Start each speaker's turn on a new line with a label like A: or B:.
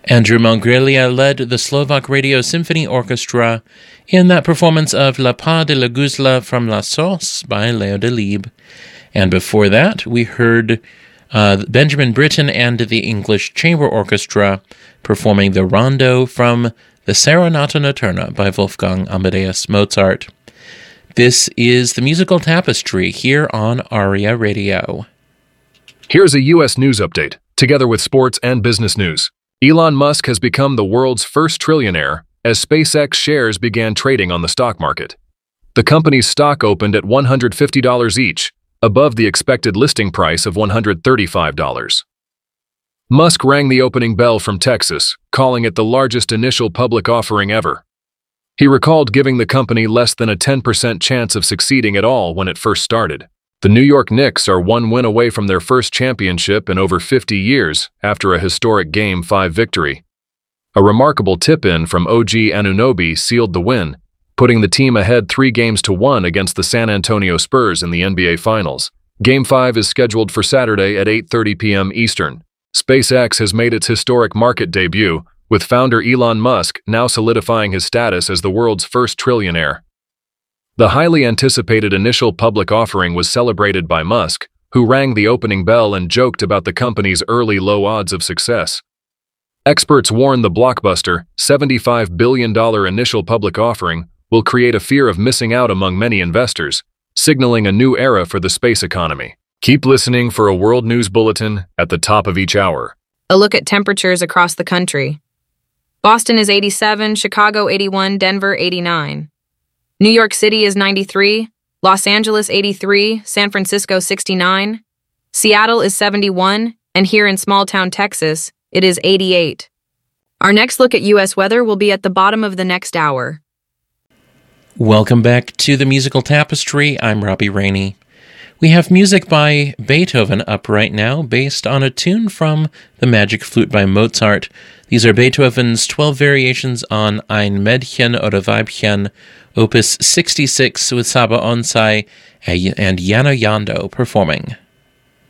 A: Andrew Mongrelia led the Slovak Radio Symphony Orchestra in that performance of La Pas de la Guzla from La Sauce by Leo Delibes. And before that, we heard Benjamin Britten and the English Chamber Orchestra performing the Rondo from the Serenata Notturna by Wolfgang Amadeus Mozart. This is the Musical Tapestry here on ARIA Radio.
B: Here's a U.S. news update, together with sports and business news. Elon Musk has become the world's first trillionaire as SpaceX shares began trading on the stock market. The company's stock opened at $150 each, above the expected listing price of $135. Musk rang the opening bell from Texas, calling it the largest initial public offering ever. He recalled giving the company less than a 10% chance of succeeding at all when it first started. The New York Knicks are one win away from their first championship in over 50 years after a historic Game 5 victory. A remarkable tip-in from OG Anunoby sealed the win, putting the team ahead 3-1 against the San Antonio Spurs in the NBA Finals. Game 5 is scheduled for Saturday at 8:30 p.m. Eastern. SpaceX has made its historic market debut, with founder Elon Musk now solidifying his status as the world's first trillionaire. The highly anticipated initial public offering was celebrated by Musk, who rang the opening bell and joked about the company's early low odds of success. Experts warn the blockbuster, $75 billion initial public offering will create a fear of missing out among many investors, signaling a new era for the space economy. Keep listening for a World News Bulletin at the top of each hour.
C: A look at temperatures across the country. Boston is 87, Chicago 81, Denver 89. New York City is 93, Los Angeles 83, San Francisco 69, Seattle is 71, and here in small-town Texas, it is 88. Our next look at U.S. weather will be at the bottom of the next hour.
A: Welcome back to the Musical Tapestry. I'm Robbie Rainey. We have music by Beethoven up right now, based on a tune from The Magic Flute by Mozart. These are Beethoven's 12 variations on Ein Mädchen oder Weibchen, Opus 66, with Saba Onsai and Jana Yando performing.